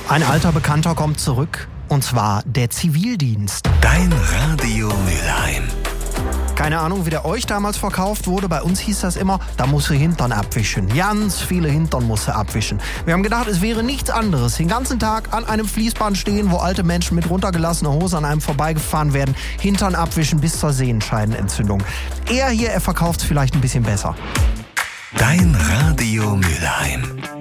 Ein alter Bekannter kommt zurück, und zwar der Zivildienst. Dein Radio Mülheim. Keine Ahnung, wie der euch damals verkauft wurde. Bei uns hieß das immer, da musst du Hintern abwischen. Ganz viele Hintern musst du abwischen. Wir haben gedacht, es wäre nichts anderes. Den ganzen Tag an einem Fließband stehen, wo alte Menschen mit runtergelassener Hose an einem vorbeigefahren werden. Hintern abwischen bis zur Sehenscheidenentzündung. Er verkauft es vielleicht ein bisschen besser. Dein Radio Mülheim.